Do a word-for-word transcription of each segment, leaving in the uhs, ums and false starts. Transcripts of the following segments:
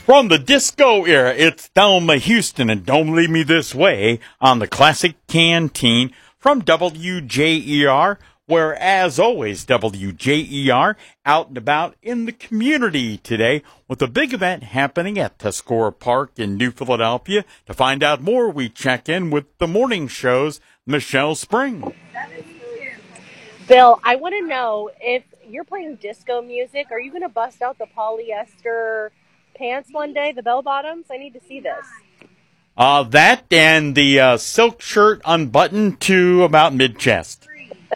From the disco era, it's Thelma Houston and Don't Leave Me This Way on the Classic Canteen from W J E R, where, as always, W J E R out and about in the community today with a big event happening at Tuscarora Park in New Philadelphia. To find out more, we check in with the morning show's Michelle Spring. Bill, I want to know, if you're playing disco music, are you going to bust out the polyester pants one day, the bell bottoms? I need to see this. Uh, that and the uh, silk shirt unbuttoned to about mid-chest.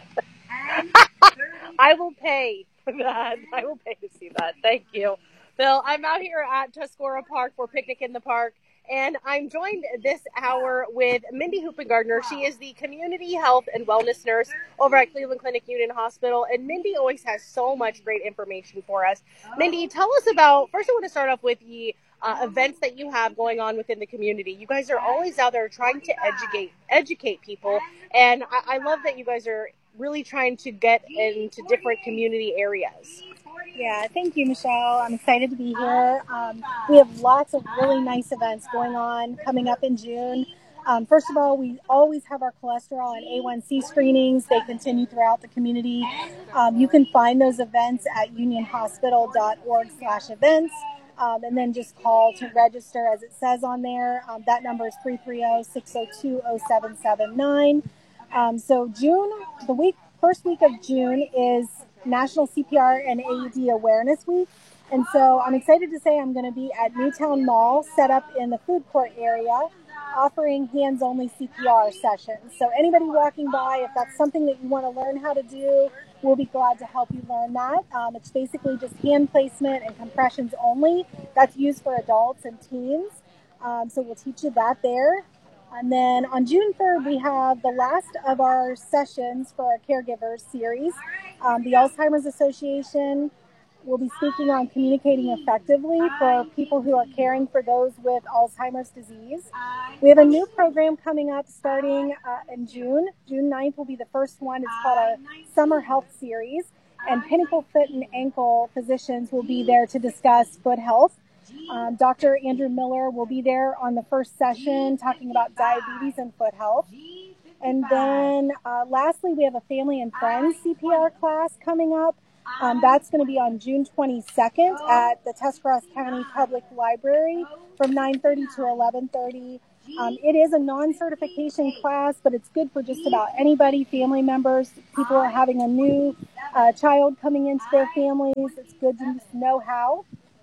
I will pay for that. I will pay to see that. Thank you. Bill, I'm out here at Tuscarora Park for Picnic in the Park, and I'm joined this hour with Mindy Hoopengardner. She is the Community Health and Wellness Nurse over at Cleveland Clinic Union Hospital, and Mindy always has so much great information for us. Mindy, tell us about, first I want to start off with the uh, events that you have going on within the community. You guys are always out there trying to educate educate people, and I, I love that you guys are really trying to get into different community areas. Yeah, thank you, Michelle. I'm excited to be here. Um, we have lots of really nice events going on coming up in June. Um, first of all, we always have our cholesterol and A one C screenings. They continue throughout the community. Um, you can find those events at unionhospital.org slash events. Um, and then just call to register as it says on there. Um, that number is three three zero, six zero two, zero seven seven nine. Um, so June, the week, first week of June is National C P R and A E D Awareness Week. And so I'm excited to say I'm going to be at Newtown Mall, set up in the food court area, offering hands-only C P R sessions. So anybody walking by, if that's something that you want to learn how to do, we'll be glad to help you learn that. Um, it's basically just hand placement and compressions only. That's used for adults and teens. Um, so we'll teach you that there. And then on June third, we have the last of our sessions for our caregivers series. Um, the Alzheimer's Association will be speaking on communicating effectively for people who are caring for those with Alzheimer's disease. We have a new program coming up starting uh, in June. June ninth will be the first one. It's called our Summer Health Series. And Pinnacle Foot and Ankle physicians will be there to discuss foot health. Um, Doctor Andrew Miller will be there on the first session talking about diabetes and foot health. And then uh, lastly, we have a family and friends C P R class coming up. Um, that's going to be on June twenty-second at the Tuscarawas County Public Library from nine thirty to eleven thirty. Um, it is a non-certification class, but it's good for just about anybody, family members, people who are having a new uh, child coming into their families. It's good to just know how.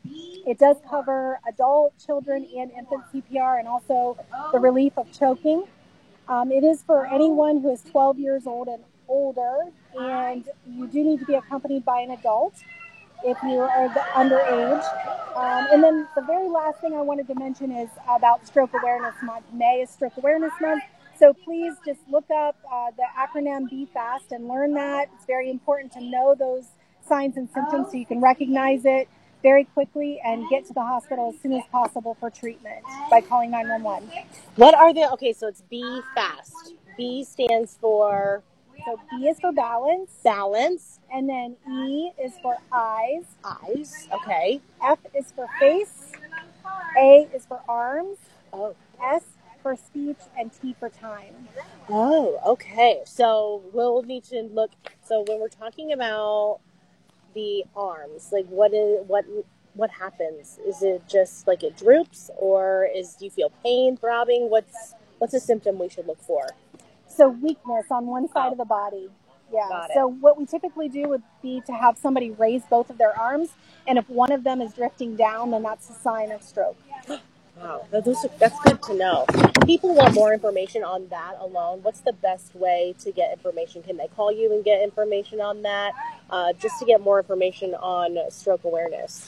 It does cover adult, children, and infant C P R, and also the relief of choking. Um, it is for anyone who is twelve years old and older, and you do need to be accompanied by an adult if you are the underage. Um, and then the very last thing I wanted to mention is about Stroke Awareness Month. May is Stroke Awareness Month, so please just look up uh, the acronym B FAST and learn that. It's very important to know those signs and symptoms so you can recognize it very quickly and get to the hospital as soon as possible for treatment by calling nine one one. What are the, okay, so it's B FAST. B stands for? So B is for balance. Balance. And then E is for eyes. Eyes, okay. F is for face. A is for arms. Oh. S for speech, and T for time. Oh, okay. So we'll need to look, so when we're talking about the arms, like what is what what happens? Is it just like it droops, or is do you feel pain, throbbing? What's what's a symptom we should look for? So weakness on one side oh. of the body. Yeah. Got it. So what we typically do would be to have somebody raise both of their arms, and if one of them is drifting down, then that's a sign of stroke. Wow, those are, that's good to know. If people want more information on that alone, what's the best way to get information? Can they call you and get information on that? Uh, just to get more information on stroke awareness.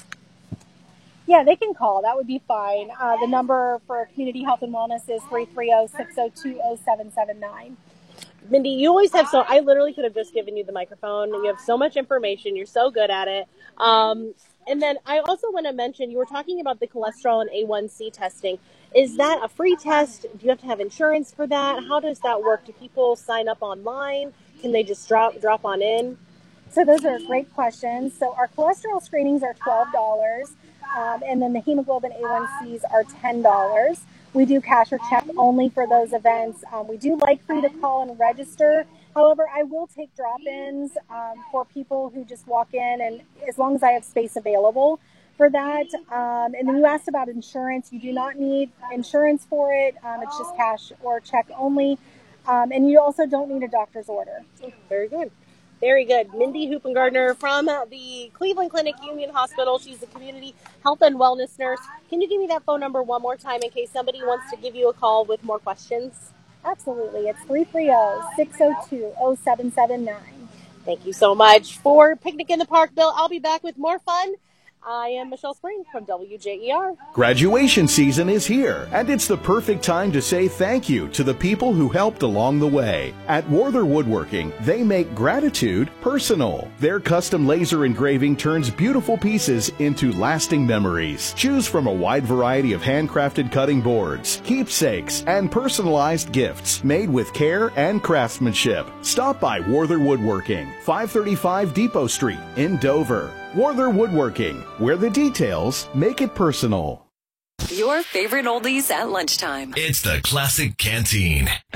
Yeah, they can call. That would be fine. Uh, the number for Community Health and Wellness is three three zero, six zero two, zero seven seven nine. Mindy, you always have so, I literally could have just given you the microphone. You have so much information. You're so good at it. Um, and then I also want to mention, you were talking about the cholesterol and A one C testing. Is that a free test? Do you have to have insurance for that? How does that work? Do people sign up online? Can they just drop drop on in? So those are great questions. So our cholesterol screenings are twelve dollars. Um, and then the hemoglobin A one Cs are ten dollars. We do cash or check only for those events. Um, we do like for you to call and register. However, I will take drop-ins um, for people who just walk in, and as long as I have space available for that. Um, and then you asked about insurance. You do not need insurance for it. Um, it's just cash or check only. Um, and you also don't need a doctor's order. Very good. Very good. Mindy Hoopengardner from the Cleveland Clinic Union Hospital. She's a community health and wellness nurse. Can you give me that phone number one more time in case somebody wants to give you a call with more questions? Absolutely. It's three three zero, six zero two, zero seven seven nine. Thank you so much for Picnic in the Park, Bill. I'll be back with more fun. I am Michelle Spring from W J E R. Graduation season is here, and it's the perfect time to say thank you to the people who helped along the way. At Werther Woodworking, they make gratitude personal. Their custom laser engraving turns beautiful pieces into lasting memories. Choose from a wide variety of handcrafted cutting boards, keepsakes, and personalized gifts made with care and craftsmanship. Stop by Werther Woodworking, five thirty-five Depot Street in Dover. Werther Woodworking, where the details make it personal. Your favorite oldies at lunchtime. It's the Classic Canteen.